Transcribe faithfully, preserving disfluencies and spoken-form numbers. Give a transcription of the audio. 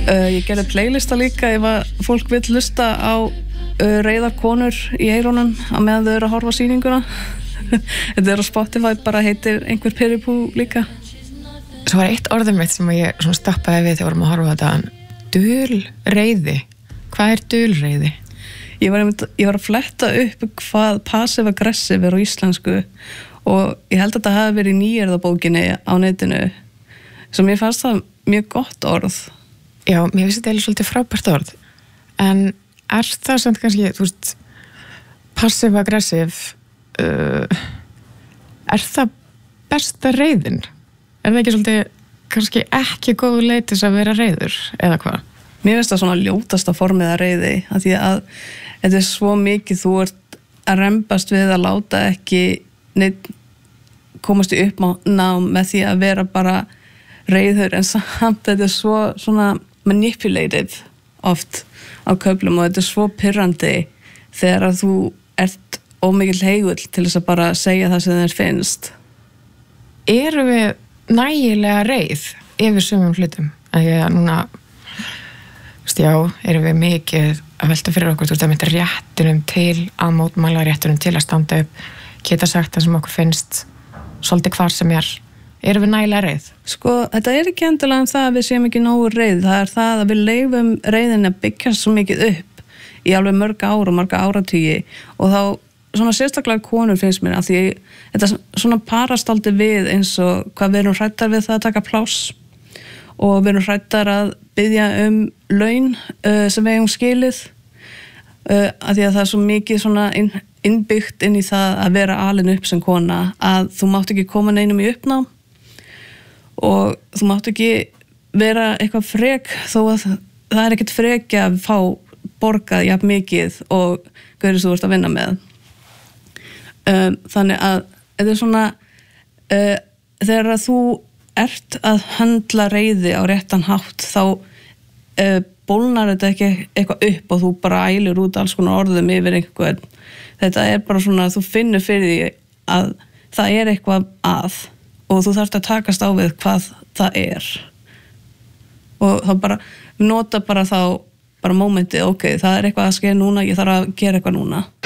uh, ég gerði playlista líka ef að fólk vill hlusta á uh, reiðar konur í eyrunum á meðan þau eru að horfa á sýninguna. Þetta er á Spotify, bara heitir einhver Piripú líka. Svo var eitt orðum mitt sem ég svona stoppaði við þegar vorum að horfa á þetta. Dulreiði. Hvað er dulreiði? Ég var, ég var að fletta upp hvað passive-aggressive er á íslensku og ég held að þetta hafi verið í nýjörðabókinni á netinu sem ég fannst það mjög gott orð. Já, mér finnst þetta eiginlega svolítið frábært orð. En er það samt kannski, þú veist, passive-aggressive, uh, er það besta reiðin? Er það ekki svolítið kannski ekki góð leið til að vera reiður, eða hvað? Mér finnst það svona ljótasta formið að reiði, af því að þetta er svo mikið, þú ert að rembast við að láta ekki neitt komast í uppnám með því að vera bara reiður, en samt þetta er svo svona manipulated oft á köflum og þetta er svo pirrandi þegar að þú ert ómikill heigull til þess að bara segja það sem þér finnst. Erum við nægilega reið yfir sumum hlutum? Að ég að núna, veist, já, erum við mikið að velta fyrir okkur, þú veist, að mynda réttunum til að mótmæla, réttunum til að standa upp, geta sagt það sem okkur finnst svolítið hvar sem er. Erum við nægilega reið? Sko, þetta er ekki endilega um það að við séum ekki nógu reið, það er það að við leifum reiðin að byggja svo mikið upp í alveg mörg ár og marga áratugi og þá svona sérstaklega konur finnst mér að því þetta svona parast aldrei við eins og hvað við erum hrættar við það að taka pláss og við erum hrættar að biðja um laun uh, sem við eigum skilið uh, að því að það er svo mikið svona inn, innbyggt inn í það að vera alin upp sem kona að þú mátt ekki koma neinum í uppnám og þú mátt ekki vera eitthvað frek þó að það er ekkert freki að fá borgað jafn mikið og hverju þú ert að vinna með. Um, þannig að þetta er svona uh, þegar að þú ert að höndla reiði á réttan hátt þá uh, bólnar þetta ekki eitthvað upp og þú bara ælir út alls konar orðum yfir einhvern. Þetta er bara svona að þú finnur fyrir því að það er eitthvað að og þú þarft að takast á við hvað það er og þá bara nota bara þá bara mómentið, ok, það er eitthvað að skeið núna, ég þarf að gera eitthvað núna.